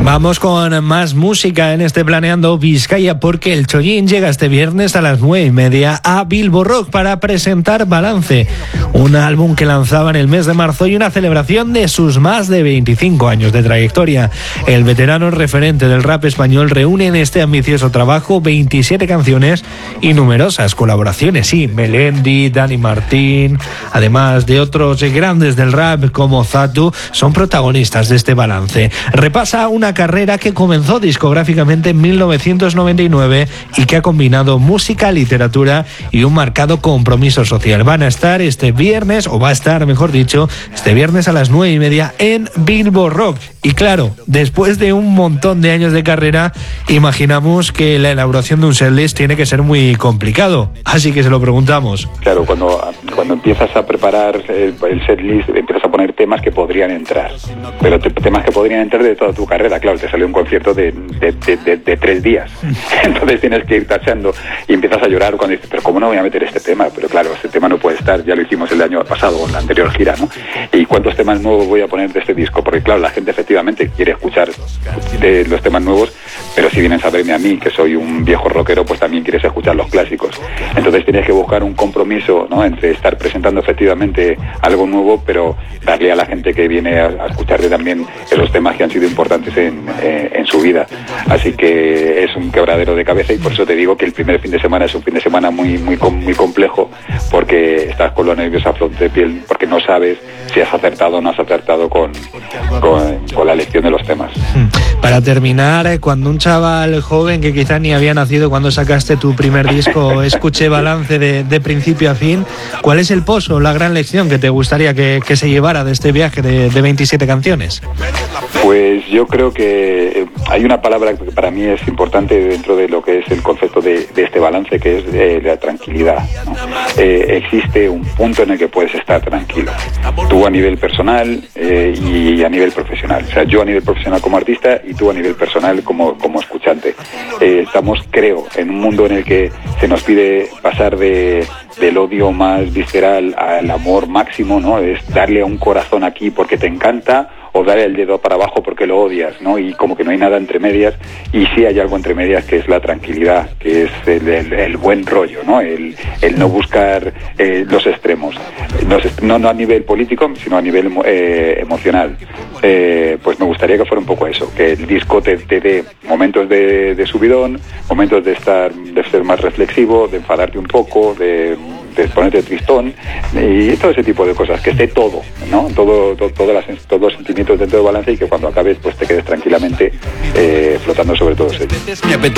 Vamos con más música en este Planeando Vizcaya, porque el Chollín llega este viernes a las 9:30 a Bilbo Rock para presentar Balance, un álbum que lanzaba en el mes de marzo y una celebración de sus más de 25 años de trayectoria. El veterano referente del rap español reúne en este ambicioso trabajo 27 canciones y numerosas colaboraciones. Sí, Melendi, Dani Martín, además de otros grandes del rap como Zatu, son protagonistas de este Balance. Repasa una carrera que comenzó discográficamente en 1999 y que ha combinado música, literatura y un marcado compromiso social. Van a estar este viernes, o va a estar, mejor dicho, este viernes a las 9:30 en Bilbo Rock. Y claro, después de un montón de años de carrera, imaginamos que la elaboración de un setlist tiene que ser muy complicado. Así que se lo preguntamos. Claro, cuando empiezas a preparar el setlist, empiezas a poner temas que podrían entrar. Pero temas que podrían entrar de toda tu carrera. Claro, te salió un concierto de 3 días. Entonces tienes que ir tachando y empiezas a llorar cuando dices, pero ¿cómo no voy a meter este tema? Pero claro, este tema no puede estar, ya lo hicimos el año pasado, en la anterior gira, ¿no? ¿Y cuántos temas nuevos voy a poner de este disco? Porque claro, la gente efectivamente quiere escuchar de los temas nuevos, pero si vienes a verme a mí, que soy un viejo rockero, pues también quieres escuchar los clásicos. Entonces tienes que buscar un compromiso, ¿no?, entre estar presentando efectivamente algo nuevo, pero darle a la gente que viene a escucharte también esos temas que han sido importantes en su vida. Así que es un quebradero de cabeza, y por eso te digo que el primer fin de semana es un fin de semana muy complejo, porque estás con los nervios a flor de piel, porque no sabes si has acertado o no has acertado con la elección de los temas. Para terminar, cuando un chaval joven que quizá ni había nacido cuando sacaste tu primer disco escuche Balance de principio a fin, ¿cuál es el pozo, la gran lección que te gustaría que se llevara de este viaje de 27 canciones? Pues yo creo que hay una palabra que para mí es importante dentro de lo que es el concepto de este balance, que es la tranquilidad, ¿no? Existe un punto en el que puedes estar tranquilo, tú a nivel personal y a nivel profesional. O sea, yo a nivel profesional como artista y tú a nivel personal como escuchante. Estamos, creo, en un mundo en el que se nos pide pasar del odio más visceral al amor máximo, ¿no? Es darle a un corazón aquí porque te encanta, o darle el dedo para abajo porque lo odias, ¿no? Y como que no hay nada entre medias, y sí hay algo entre medias, que es la tranquilidad, que es el buen rollo, ¿no? El no buscar los extremos, no a nivel político, sino a nivel emocional. Pues me gustaría que fuera un poco eso, que el disco te dé momentos de subidón, momentos de ser más reflexivo, de enfadarte un poco, de ponerte tristón, y todo ese tipo de cosas, que esté todo, ¿no? Todos los sentimientos dentro de Balance, y que cuando acabes pues te quedes tranquilamente flotando sobre todos ellos.